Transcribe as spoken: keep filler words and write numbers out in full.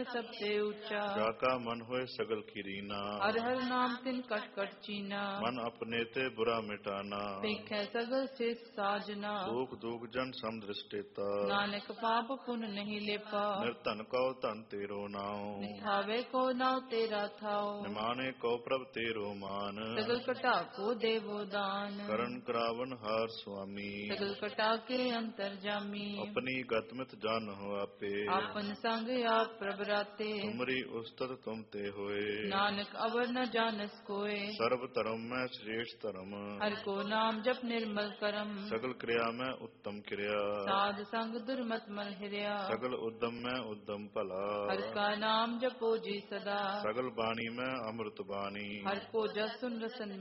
सब ते ऊंचा। जाका मन होए सगल कीरीना, हर हर नाम तिन कट कट चीना। मन अपने ते बुरा मिटाना, पेखै सगल से साजना। दूख दूख जन समदृष्टेता, नानक पाप पुण्य नहीं लेपा। निर्धन को धन तेरो नाव, निठावे को नाव तेरा थाओ। निमाने को प्रभ तेरो मान, सगल कटा को देवो दान। करण करावन हार स्वामी, सगल कटा के अंतर जामी। अपनी गत मित जान हो आपे, आपन संग आप प्रभ राते। तुमरी उस्तत तुम ते होए, नानक अवर न जानस कोय। सर्व धर्म में श्रेष्ठ धर्म, हर को नाम जप निर्मल करम। सगल क्रिया में उत्तम क्रिया, साध संग दुर्मत मन हिरिया। सगल उद्यम में उद्यम भला, हर का नाम जपो जी सदा। सगल वाणी में अमृत वाणी, हर को जस सुन रसन